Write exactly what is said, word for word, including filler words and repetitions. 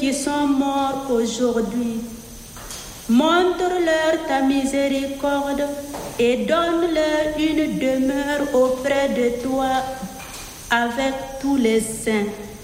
qui sont morts aujourd'hui. Montre-leur ta miséricorde et donne-leur une demeure auprès de toi avec tous les saints.